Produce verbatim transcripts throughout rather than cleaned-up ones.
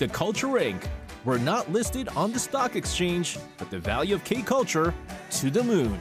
K Culture Incorporated. We're not listed on the stock exchange, but the value of K Culture to the moon.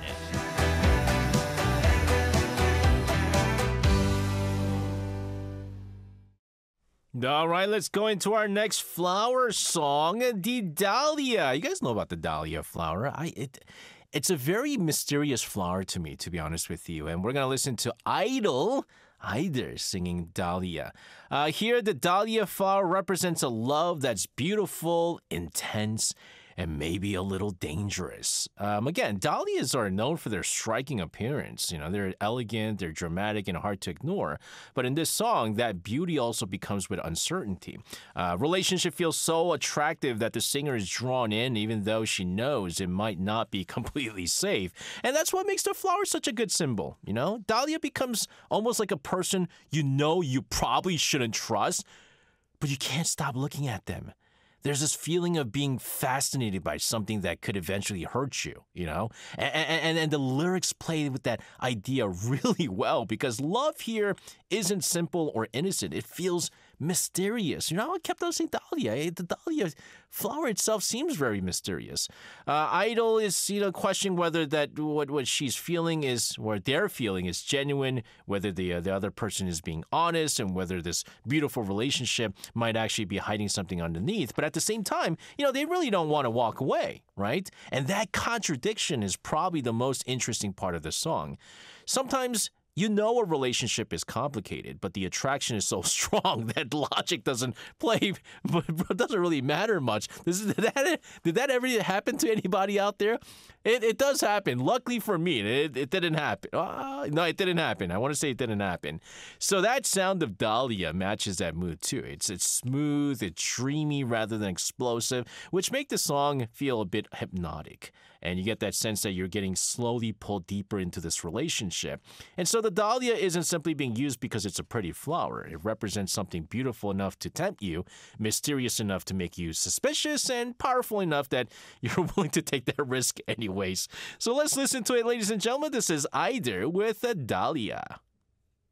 All right, let's go into our next flower song, the dahlia. You guys know about the dahlia flower. I it it's a very mysterious flower to me, to be honest with you. And we're going to listen to Idol, Either singing Dahlia. Uh, here, the dahlia flower represents a love that's beautiful, intense, and maybe a little dangerous. Um, again, dahlias are known for their striking appearance. You know, they're elegant, they're dramatic, and hard to ignore. But in this song, that beauty also becomes with uncertainty. Uh, relationship feels so attractive that the singer is drawn in, even though she knows it might not be completely safe. And that's what makes the flower such a good symbol. You know, dahlia becomes almost like a person you know you probably shouldn't trust, but you can't stop looking at them. There's this feeling of being fascinated by something that could eventually hurt you, you know? And, and, and the lyrics play with that idea really well because love here isn't simple or innocent. It feels mysterious. You know, I kept on saying dahlia. The dahlia flower itself seems very mysterious. Uh, Idol is, you know, questioning whether that what, what she's feeling is, or they're feeling is genuine, whether the, uh, the other person is being honest, and whether this beautiful relationship might actually be hiding something underneath. But at the same time, you know, they really don't want to walk away, right? And that contradiction is probably the most interesting part of the song. Sometimes you know a relationship is complicated, but the attraction is so strong that logic doesn't play, but doesn't really matter much. This is, did, that, did that ever happen to anybody out there? It, it does happen. Luckily for me, it, it didn't happen. Uh, no, it didn't happen. I want to say it didn't happen. So that sound of dahlia matches that mood too. It's it's smooth, it's dreamy rather than explosive, which make the song feel a bit hypnotic. And you get that sense that you're getting slowly pulled deeper into this relationship. And so the dahlia isn't simply being used because it's a pretty flower. It represents something beautiful enough to tempt you, mysterious enough to make you suspicious, and powerful enough that you're willing to take that risk anyways. So let's listen to it, ladies and gentlemen. This is Either with a Dahlia.